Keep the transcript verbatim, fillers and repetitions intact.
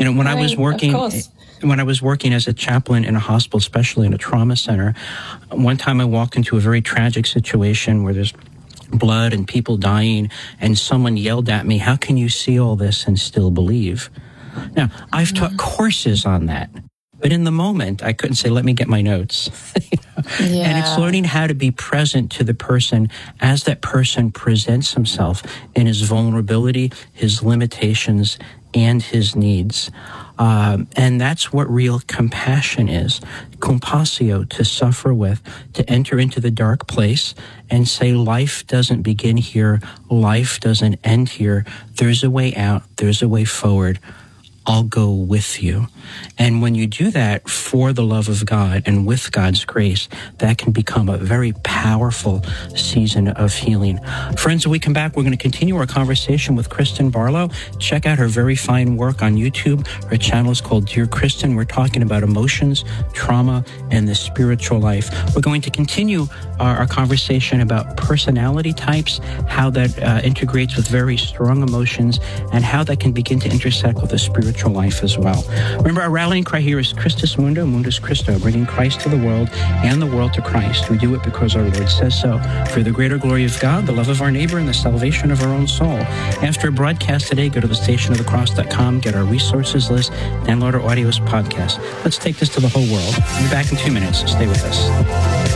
You know, when I, I was working, when I was working as a chaplain in a hospital, especially in a trauma center, one time I walked into a very tragic situation where there's blood and people dying, and someone yelled at me, "How can you see all this and still believe?" Now, I've mm-hmm. taught courses on that, but in the moment, I couldn't say, "Let me get my notes." You know? Yeah. And it's learning how to be present to the person as that person presents himself in his vulnerability, his limitations, and his needs. Um, and that's what real compassion is. Compassio, to suffer with, to enter into the dark place and say, life doesn't begin here, life doesn't end here. There's a way out, there's a way forward. I'll go with you. And when you do that for the love of God and with God's grace, that can become a very powerful season of healing. Friends, when we come back, we're going to continue our conversation with Kristen Barlow. Check out her very fine work on YouTube. Her channel is called Dear Kristen. We're talking about emotions, trauma, and the spiritual life. We're going to continue our, our conversation about personality types, how that uh, integrates with very strong emotions, and how that can begin to intersect with the spiritual life as well. Remember, our rallying cry here is Christus Mundo, Mundus Christo, bringing Christ to the world and the world to Christ. We do it because our Lord says so, for the greater glory of God, the love of our neighbor, and the salvation of our own soul. After a broadcast today, go to the station of the cross dot com, get our resources list, download our audio podcast. Let's take this to the whole world. We'll be back in two minutes. Stay with us.